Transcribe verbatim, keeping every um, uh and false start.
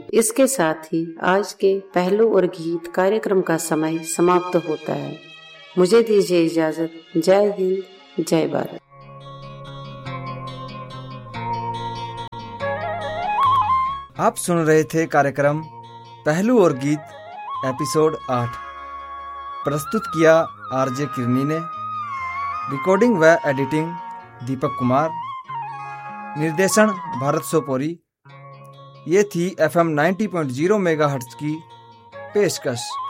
इसके साथ ही आज के पहलू और गीत कार्यक्रम का समय समाप्त होता है। मुझे दीजिए इजाजत। जय हिंद, जय भारत। आप सुन रहे थे कार्यक्रम पहलू और गीत एपिसोड आठ। प्रस्तुत किया आरजे किरनी ने। रिकॉर्डिंग व एडिटिंग दीपक कुमार। निर्देशन भारत सोपोरी। ये थी F M ninety point zero megahertz की पेशकश।